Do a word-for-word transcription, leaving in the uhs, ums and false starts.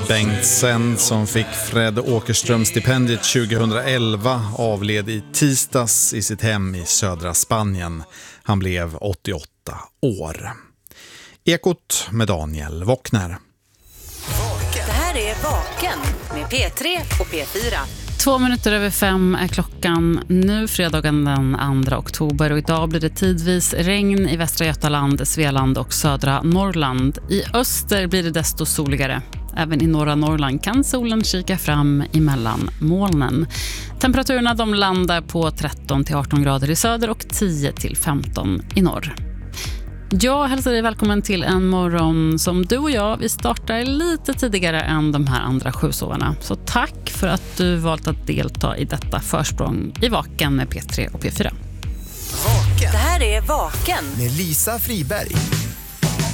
Bengtsen, som fick Fred Åkerström-stipendiet tjugohundraelva, avled i tisdags i sitt hem i södra Spanien. Han blev åttioåtta år. Ekot med Daniel Wockner. Det här är Vaken med P tre och P fyra. Två minuter över fem är klockan nu, fredagen den andra oktober, och idag blir det tidvis regn i västra Götaland, Svealand och södra Norrland. I öster blir det desto soligare. Även i norra Norrland kan solen kika fram emellan molnen. Temperaturerna de landar på tretton till arton grader i söder och tio till femton i norr. Jag hälsar dig välkommen till en morgon som du och jag, vi startar lite tidigare än de här andra sjusovarna. Så tack för att du valt att delta i detta försprång i Vaken med P tre och P fyra. Vaken. Det här är Vaken med Lisa Friberg.